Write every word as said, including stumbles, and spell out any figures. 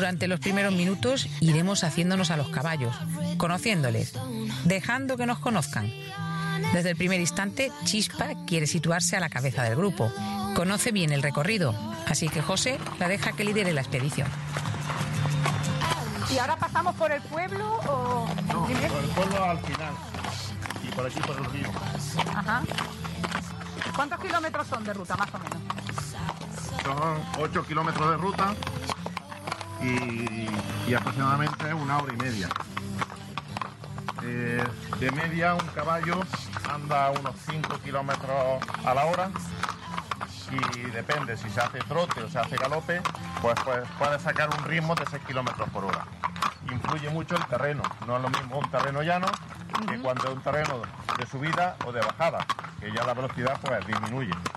Durante los primeros minutos iremos haciéndonos a los caballos, conociéndoles, dejando que nos conozcan. Desde el primer instante, Chispa quiere situarse a la cabeza del grupo. Conoce bien el recorrido, así que José la deja que lidere la expedición. ¿Y ahora pasamos por el pueblo o...? No, por el pueblo al final. Y por aquí por el río. Ajá. ¿Cuántos kilómetros son de ruta, más o menos? Son ocho kilómetros de ruta y, y aproximadamente una hora y media. Eh, de media un caballo anda unos cinco kilómetros a la hora y depende si se hace trote o se hace galope, pues, pues puede sacar un ritmo de seis kilómetros por hora. Influye mucho el terreno, no es lo mismo un terreno llano que cuando es un terreno de subida o de bajada, que ya la velocidad pues disminuye.